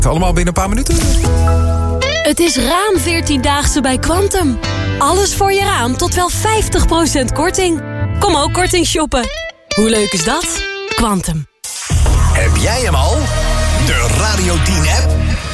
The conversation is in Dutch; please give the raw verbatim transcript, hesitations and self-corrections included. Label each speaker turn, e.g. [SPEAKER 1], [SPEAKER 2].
[SPEAKER 1] Allemaal binnen een paar minuten.
[SPEAKER 2] Het is raamveertiendaagse bij Quantum. Alles voor je raam tot wel vijftig procent korting. Kom ook korting shoppen. Hoe leuk is dat? Quantum.
[SPEAKER 3] Heb jij hem al? De Radio tien app?